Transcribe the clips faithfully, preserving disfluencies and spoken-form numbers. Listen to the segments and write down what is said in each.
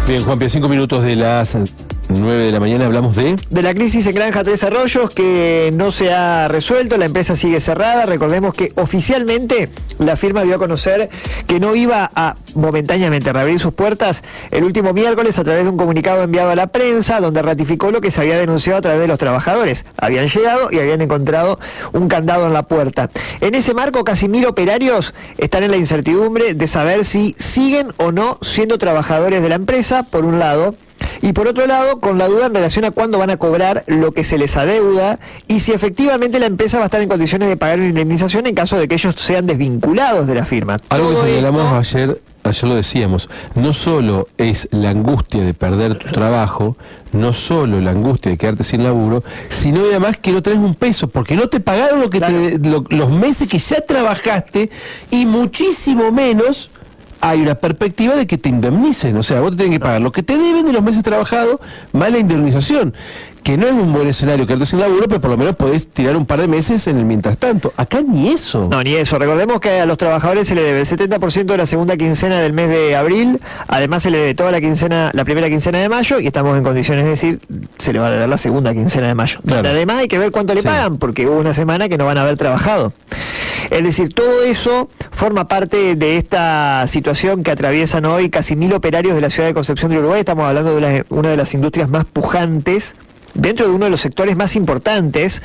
Bien, Juanpi, a cinco minutos de las nueve de la mañana hablamos de... De la crisis en Granja Tres Arroyos, que no se ha resuelto, la empresa sigue cerrada. Recordemos que oficialmente la firma dio a conocer que no iba a momentáneamente reabrir sus puertas el último miércoles a través de un comunicado enviado a la prensa, donde ratificó lo que se había denunciado a través de los trabajadores. Habían llegado y habían encontrado un candado en la puerta. En ese marco, casi mil operarios están en la incertidumbre de saber si siguen o no siendo trabajadores de la empresa, por un lado, y por otro lado, con la duda en relación a cuándo van a cobrar lo que se les adeuda y si efectivamente la empresa va a estar en condiciones de pagar una indemnización en caso de que ellos sean desvinculados de la firma. Algo Todo que señalamos esto... ayer, ayer lo decíamos, no solo es la angustia de perder tu trabajo, no solo la angustia de quedarte sin laburo, sino además que no tenés un peso, porque no te pagaron lo que claro. te, lo, los meses que ya trabajaste y muchísimo menos hay una perspectiva de que te indemnicen. O sea, vos te tenés que pagar lo que te deben de los meses trabajados más la indemnización, que no es un buen escenario quedarte sin laburo, pero por lo menos podés tirar un par de meses en el mientras tanto. Acá ni eso. No, ni eso. Recordemos que a los trabajadores se le debe el setenta por ciento de la segunda quincena del mes de abril, además se le debe toda la quincena, la primera quincena de mayo, y estamos en condiciones de decir, se le va a deber la segunda quincena de mayo. Claro. Además hay que ver cuánto le Sí. pagan, porque hubo una semana que no van a haber trabajado. Es decir, todo eso forma parte de esta situación que atraviesan hoy casi mil operarios de la ciudad de Concepción del Uruguay. Estamos hablando de una, una de las industrias más pujantes dentro de uno de los sectores más importantes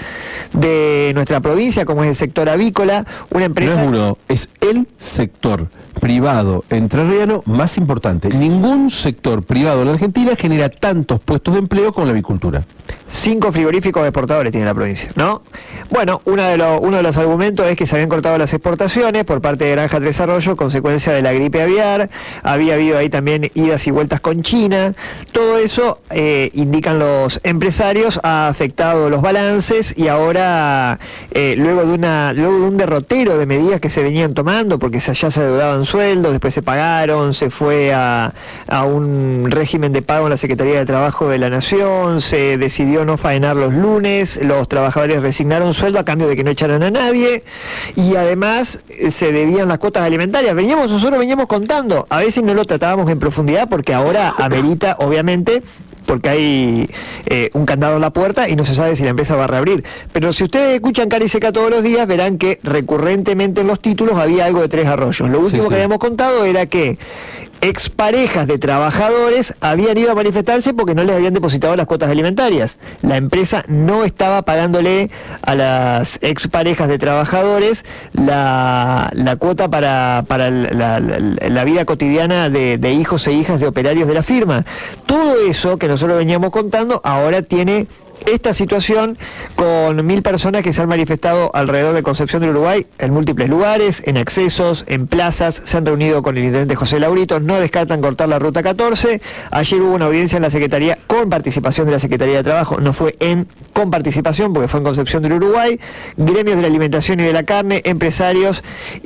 de nuestra provincia, como es el sector avícola, una empresa... No es uno, es el sector privado entrerriano más importante. Ningún sector privado en la Argentina genera tantos puestos de empleo como la avicultura. Cinco frigoríficos exportadores tiene la provincia, ¿no? Bueno, uno de, los, uno de los argumentos es que se habían cortado las exportaciones por parte de Granja Tres Arroyos, consecuencia de la gripe aviar. Había habido ahí también idas y vueltas con China. Todo eso, eh, indican los empresarios, ha afectado los balances y ahora, eh, luego de una luego de un derrotero de medidas que se venían tomando, porque ya se adeudaban sueldos, después se pagaron, se fue a, a un régimen de pago en la Secretaría de Trabajo de la Nación, se decidió no faenar los lunes, los trabajadores resignaron sueldo a cambio de que no echaran a nadie, y además eh, se debían las cuotas alimentarias. Veníamos, nosotros veníamos contando, a veces no lo tratábamos en profundidad porque ahora amerita, obviamente, porque hay eh, un candado en la puerta y no se sabe si la empresa va a reabrir. Pero si ustedes escuchan Cara y Seca todos los días, verán que recurrentemente en los títulos había algo de Tres Arroyos. Lo último Sí, sí. que habíamos contado era que exparejas de trabajadores habían ido a manifestarse porque no les habían depositado las cuotas alimentarias. La empresa no estaba pagándole a las exparejas de trabajadores la, la cuota para, para la, la, la vida cotidiana de, de hijos e hijas de operarios de la firma. Todo eso que nosotros veníamos contando ahora tiene esta situación con mil personas que se han manifestado alrededor de Concepción del Uruguay en múltiples lugares, en accesos, en plazas, se han reunido con el intendente José Laurito, no descartan cortar la ruta catorce. Ayer hubo una audiencia en la Secretaría con participación de la Secretaría de Trabajo, no fue en con participación porque fue en Concepción del Uruguay, gremios de la alimentación y de la carne, empresarios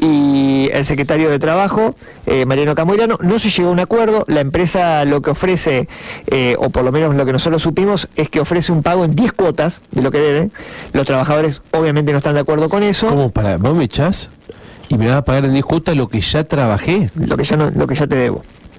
y el secretario de Trabajo, eh, Mariano Camoirano. No se llegó a un acuerdo. La empresa lo que ofrece, eh, o por lo menos lo que nosotros supimos, es que ofrece un pago en diez cuotas de lo que debe. Los trabajadores obviamente no están de acuerdo con eso. ¿Cómo para? ¿Vos me echás y me vas a pagar en diez cuotas lo que ya trabajé? Lo que ya no, lo que ya te debo.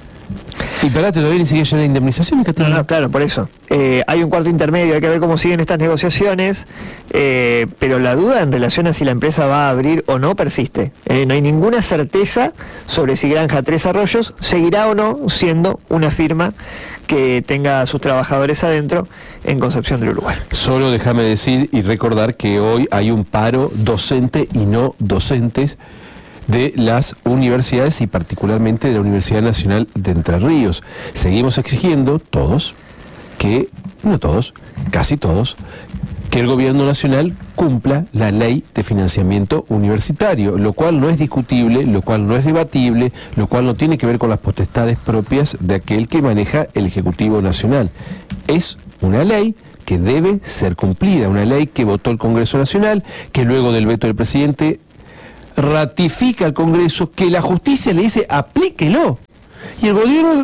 Y parate, todavía ni siquiera ya de indemnización. No, no, claro, por eso. Eh, hay un cuarto intermedio, hay que ver cómo siguen estas negociaciones, eh, pero la duda en relación a si la empresa va a abrir o no persiste. Eh, no hay ninguna certeza sobre si Granja Tres Arroyos seguirá o no siendo una firma que tenga a sus trabajadores adentro en Concepción del Uruguay. Solo déjame decir y recordar que hoy hay un paro docente y no docentes de las universidades y particularmente de la Universidad Nacional de Entre Ríos. Seguimos exigiendo, todos, que, no todos, casi todos, que el gobierno nacional cumpla la ley de financiamiento universitario, lo cual no es discutible, lo cual no es debatible, lo cual no tiene que ver con las potestades propias de aquel que maneja el Ejecutivo Nacional. Es una ley que debe ser cumplida, una ley que votó el Congreso Nacional, que luego del veto del presidente ratifica al Congreso, que la justicia le dice aplíquelo, y el gobierno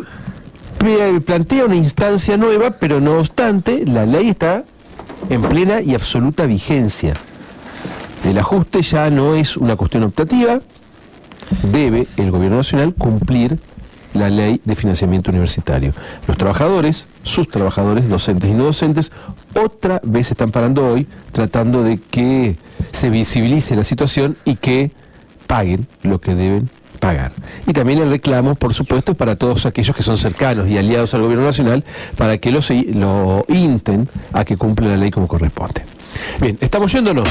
plantea una instancia nueva, pero no obstante la ley está en plena y absoluta vigencia. El ajuste ya no es una cuestión optativa, debe el gobierno nacional cumplir la ley de financiamiento universitario. Los trabajadores, sus trabajadores, docentes y no docentes, otra vez están parando hoy tratando de que se visibilice la situación y que paguen lo que deben pagar. Y también el reclamo, por supuesto, para todos aquellos que son cercanos y aliados al gobierno nacional para que los, lo insten a que cumpla la ley como corresponde. Bien, ¿estamos yéndonos?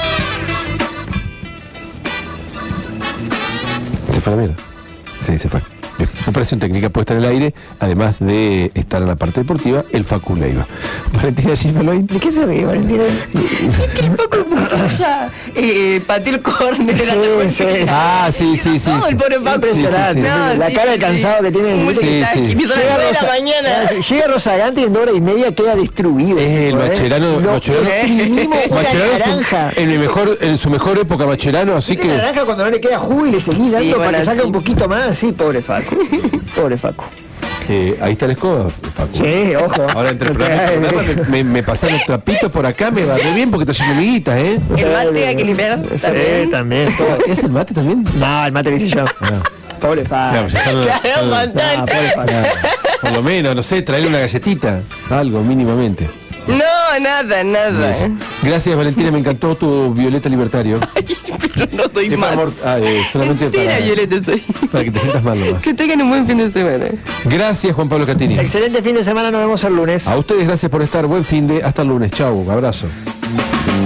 ¿Se fue la mierda? Sí, se fue. Bien. Operación técnica puesta en el aire, además de estar en la parte deportiva, el Facu Leiva. Valentina Schiffeloin. ¿De qué se ríe, Valentina? ¿Qué Facu ya eh, pateó el córner? Sí, sí, sí. Ah, sí, sí, sí. Todo sí. el pobre Facu. Impresionante. Sí, sí, sí. No, la sí, cara de sí, cansado sí. que tiene. Muy Sí, sí. Empieza a las nueve de la Rosa- mañana. Llega Rosagante y en una hora y media queda destruido. Eh, el tipo, ¿eh? Macherano- Lo Macherano- exprimimos una Macherano es naranja. en, en, el mejor, en su mejor época Macherano, así Viste que... la naranja cuando no le queda jugo y le seguís dando Sí, para bueno, que saque sí. un poquito más. Sí, pobre Facu. Pobre Facu. Eh, ahí está la escoba, Facu. Sí, ojo. Ahora entre No te programa y hagas- programa me, me, me pasan los trapitos por acá, me va re bien porque está haciendo miguitas, ¿eh? El mate hay que limpiar Sí, también. también. todo. ¿Es el mate también? No, el mate lo hice yo. Ah. Pobre Facu. Claro, pues están- Claro, están- un montón. No, pobre Facu. por lo menos, no sé, traerle una galletita, algo mínimamente. No, nada, nada. Eso. Gracias, Valentina, me encantó tu Violeta Libertario. Ay, pero no soy Es mal. amor- ah, eh, solamente Mentira, para, Violeta, soy. para que te sientas mal nomás. Que tengan un buen fin de semana. Gracias, Juan Pablo Catini. Excelente fin de semana, nos vemos el lunes. A ustedes gracias por estar, buen fin de, hasta el lunes, chau, abrazo.